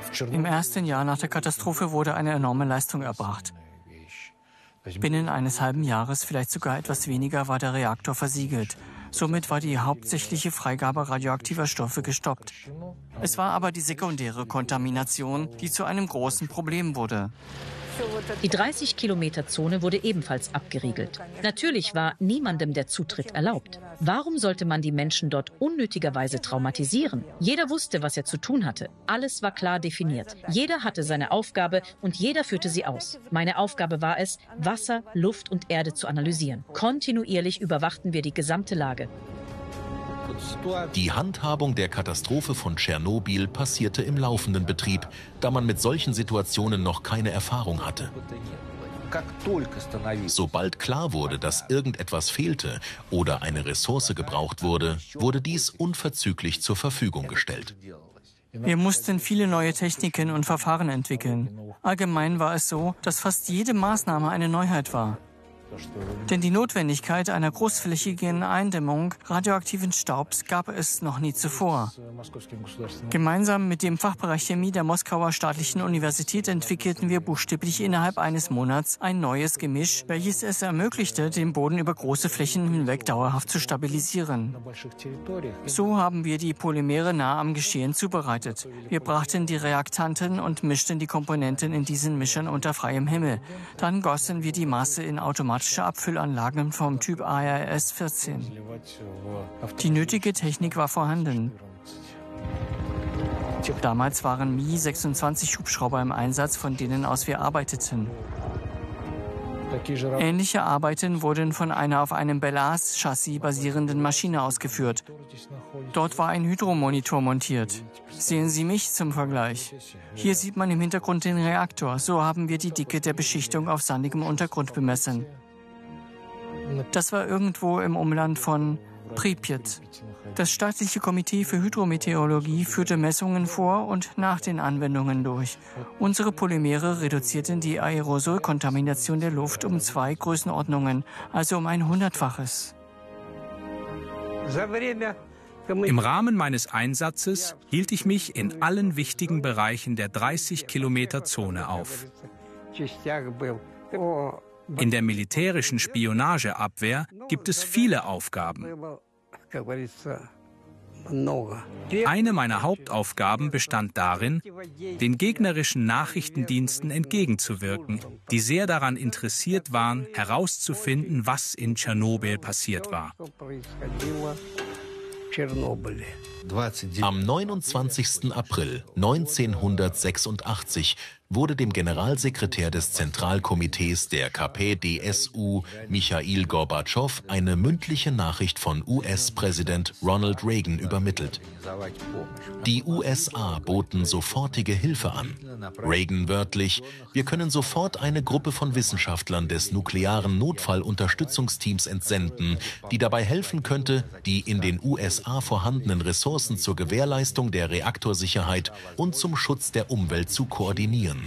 Im ersten Jahr nach der Katastrophe wurde eine enorme Leistung erbracht. Binnen eines halben Jahres, vielleicht sogar etwas weniger, war der Reaktor versiegelt. Somit war die hauptsächliche Freigabe radioaktiver Stoffe gestoppt. Es war aber die sekundäre Kontamination, die zu einem großen Problem wurde. Die 30-Kilometer-Zone wurde ebenfalls abgeriegelt. Natürlich war niemandem der Zutritt erlaubt. Warum sollte man die Menschen dort unnötigerweise traumatisieren? Jeder wusste, was er zu tun hatte. Alles war klar definiert. Jeder hatte seine Aufgabe und jeder führte sie aus. Meine Aufgabe war es, Wasser, Luft und Erde zu analysieren. Kontinuierlich überwachten wir die gesamte Lage. Die Handhabung der Katastrophe von Tschernobyl passierte im laufenden Betrieb, da man mit solchen Situationen noch keine Erfahrung hatte. Sobald klar wurde, dass irgendetwas fehlte oder eine Ressource gebraucht wurde, wurde dies unverzüglich zur Verfügung gestellt. Wir mussten viele neue Techniken und Verfahren entwickeln. Allgemein war es so, dass fast jede Maßnahme eine Neuheit war. Denn die Notwendigkeit einer großflächigen Eindämmung radioaktiven Staubs gab es noch nie zuvor. Gemeinsam mit dem Fachbereich Chemie der Moskauer Staatlichen Universität entwickelten wir buchstäblich innerhalb eines Monats ein neues Gemisch, welches es ermöglichte, den Boden über große Flächen hinweg dauerhaft zu stabilisieren. So haben wir die Polymere nah am Geschehen zubereitet. Wir brachten die Reaktanten und mischten die Komponenten in diesen Mischern unter freiem Himmel. Dann gossen wir die Masse in automatische Abfüllanlagen vom Typ ARS-14. Die nötige Technik war vorhanden. Damals waren Mi-26 Hubschrauber im Einsatz, von denen aus wir arbeiteten. Ähnliche Arbeiten wurden von einer auf einem Belas-Chassis basierenden Maschine ausgeführt. Dort war ein Hydromonitor montiert. Sehen Sie mich zum Vergleich. Hier sieht man im Hintergrund den Reaktor. So haben wir die Dicke der Beschichtung auf sandigem Untergrund bemessen. Das war irgendwo im Umland von Pripyat. Das staatliche Komitee für Hydrometeorologie führte Messungen vor und nach den Anwendungen durch. Unsere Polymere reduzierten die Aerosolkontamination der Luft um 2 Größenordnungen, also um ein 100-faches. Im Rahmen meines Einsatzes hielt ich mich in allen wichtigen Bereichen der 30-Kilometer-Zone auf. In der militärischen Spionageabwehr gibt es viele Aufgaben. Eine meiner Hauptaufgaben bestand darin, den gegnerischen Nachrichtendiensten entgegenzuwirken, die sehr daran interessiert waren, herauszufinden, was in Tschernobyl passiert war. Am 29. April 1986 wurde dem Generalsekretär des Zentralkomitees der KPdSU, Michail Gorbatschow, eine mündliche Nachricht von US-Präsident Ronald Reagan übermittelt. Die USA boten sofortige Hilfe an. Reagan wörtlich: Wir können sofort eine Gruppe von Wissenschaftlern des nuklearen Notfallunterstützungsteams entsenden, die dabei helfen könnte, die in den USA vorhandenen Ressourcen zur Gewährleistung der Reaktorsicherheit und zum Schutz der Umwelt zu koordinieren.